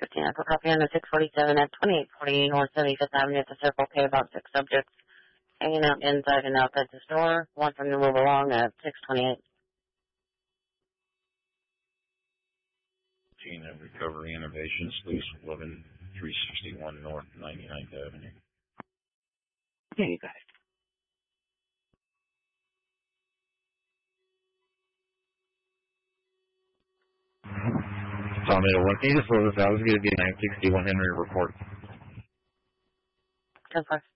15, I put copy on the 647 at 2840 North 75th Avenue at the Circle K, about 6 subjects hanging out inside and outside the store. One from the move along at 628. Gina Recovery Innovations, Loose 11361 North 99th Avenue. There you guys. Tommy, can you just slow this out? This is going to be a 961 Henry report. 10-4.